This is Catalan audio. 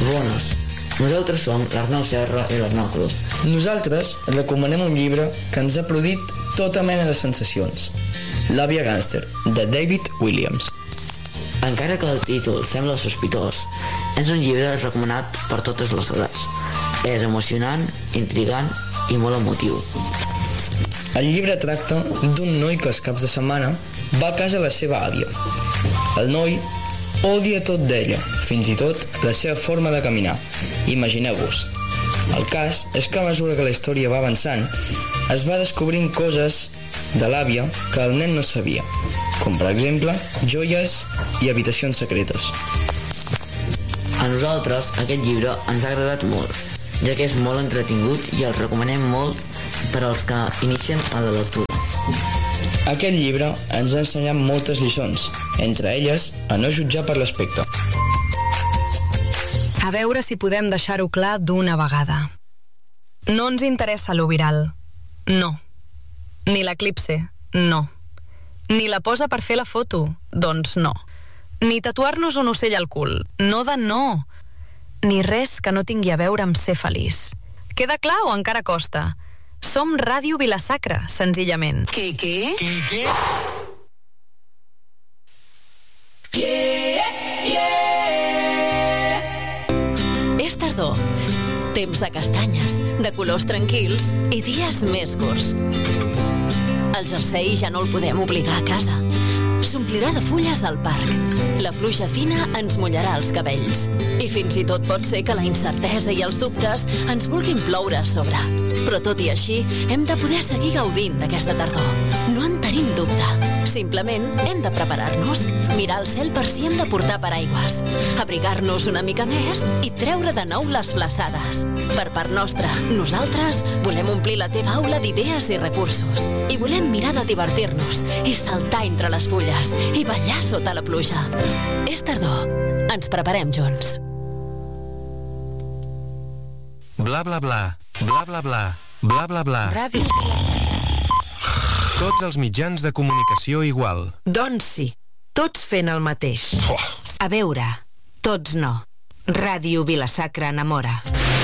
Bones. Nosaltres som l'Arnau Serra i l'Arnau Cruz. Nosaltres recomanem un llibre que ens ha produït tota mena de sensacions. L'àvia gàngster, de David Williams. Encara que el títol sembla sospitós, és un llibre recomanat per totes les edats. És emocionant, intrigant i molt emotiu. El llibre tracta d'un noi que els caps de setmana va a casa la seva àvia. El noi odia tot d'ella, fins i tot la seva forma de caminar. Imagineu-vos. El cas és que a mesura que la història va avançant, es va descobrint coses de l'àvia que el nen no sabia, com per exemple joies i habitacions secretes. A nosaltres aquest llibre ens ha agradat molt, ja que és molt entretingut i el recomanem molt per als que inicien a la lectura. Aquest llibre ens ha ensenyat moltes lliçons, entre elles a no jutjar per l'aspecte. A veure si podem deixar-ho clar d'una vegada. No ens interessa lo viral. No. Ni l'eclipse. No. Ni la posa per fer la foto. Doncs no. Ni tatuar-nos un ocell al cul. No de no. Ni res que no tingui a veure amb ser feliç. Queda clar o encara costa? Som Ràdio Vila-sacra, senzillament. Què? És tardor. Temps de castanyes, de colors tranquils i dies més curts. El jersei ja no el podem obligar a casa. S'omplirà de fulles al parc. La pluja fina ens mullarà els cabells. I fins i tot pot ser que la incertesa i els dubtes ens vulguin ploure a sobre. Però tot i així, hem de poder seguir gaudint d'aquesta tardor. No en tenim dubte. Simplement hem de preparar-nos, mirar el cel per si hem de portar paraigües, abrigar-nos una mica més i treure de nou les flaçades. Per part nostra, nosaltres volem omplir la teva aula d'idees i recursos. I volem mirar de divertir-nos i saltar entre les fulles i ballar sota la pluja. És tardor. Ens preparem junts. Bla, bla, bla. Bla, bla, bla. Bla, bla, bla. Ràdio. Tots els mitjans de comunicació igual. Doncs sí, tots fent el mateix. A veure, tots no. Ràdio Vila-sacra enamora.